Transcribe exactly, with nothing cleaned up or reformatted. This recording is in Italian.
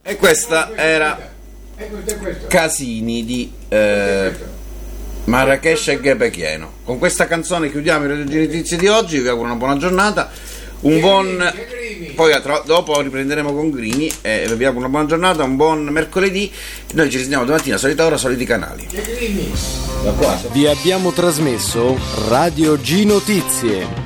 E questa era Casini di eh, Marrakesh e Ghepechieno. Con questa canzone chiudiamo i Radio Notizie di oggi. Vi auguro una buona giornata, un buon poi tra, dopo riprenderemo con Grini e vi auguro una buona giornata, un buon mercoledì. Noi ci risentiamo domattina, solita ora, soliti canali. Vi abbiamo trasmesso Radio G Notizie.